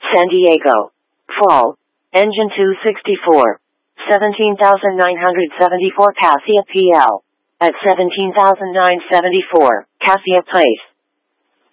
San Diego. Fall. Engine 264. 17,974 Cassia PL. At 17,974, Cassia Place.